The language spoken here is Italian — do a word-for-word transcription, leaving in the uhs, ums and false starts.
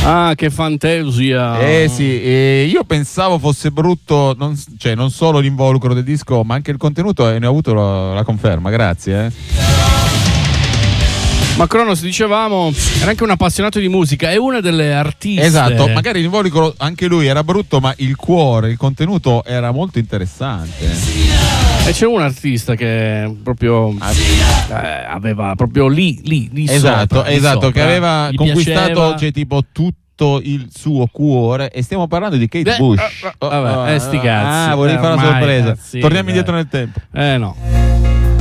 Ah, che fantasia! Eh sì, eh, io pensavo fosse brutto, non, cioè non solo l'involucro del disco, ma anche il contenuto, e ne ho avuto la, la conferma, grazie. Eh. Ma Cronos, dicevamo, era anche un appassionato di musica, è una delle artiste. Esatto, magari l'involucro anche lui era brutto, ma il cuore, il contenuto era molto interessante. E c'è un artista che proprio eh, aveva proprio lì, lì, lì esatto, sopra, lì esatto, sopra. che aveva Gli conquistato piaceva. cioè, tipo tutto il suo cuore, e stiamo parlando di Kate Eh, Bush. eh, vabbè, eh, sti cazzi. Ah, volevi Eh, fare una ormai, sorpresa. cazzi, Torniamo dai. indietro nel tempo. Eh no.